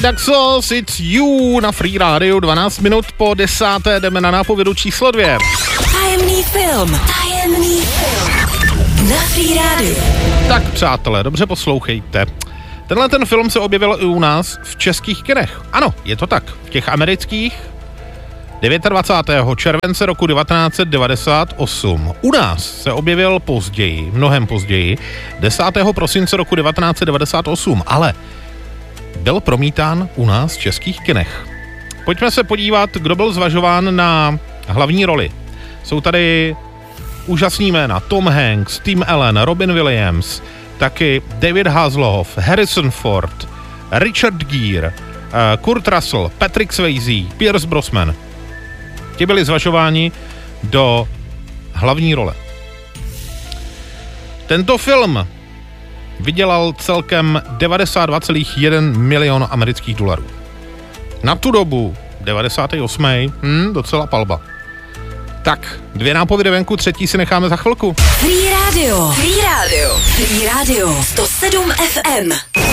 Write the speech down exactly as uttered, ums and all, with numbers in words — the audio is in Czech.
Daxos, It's You na Free Radio, dvanáct minut po desáté, jdeme na nápovědu číslo dvě. Tajemný film, tajemný film na Free Radio. Tak přátelé, dobře poslouchejte. Tenhle ten film se objevil i u nás v českých kinech. Ano, je to tak, v těch amerických dvacátého devátého července roku devatenáct set devadesát osm. U nás se objevil později, mnohem později, desátého prosince roku devatenáct set devadesát osm, ale byl promítán u nás v českých kinech. Pojďme se podívat, kdo byl zvažován na hlavní roli. Jsou tady úžasný jména: Tom Hanks, Tim Allen, Robin Williams, taky David Hasselhoff, Harrison Ford, Richard Gere, Kurt Russell, Patrick Swayze, Pierce Brosnan. Ti byli zvažováni do hlavní role. Tento film vydělal celkem devadesát dva celá jedna milion amerických dolarů. Na tu dobu, devadesát osm. Hm, docela palba. Tak, dvě nápovědy venku, třetí si necháme za chvilku. Free Radio, Free Radio, Free Radio, sto sedm F M.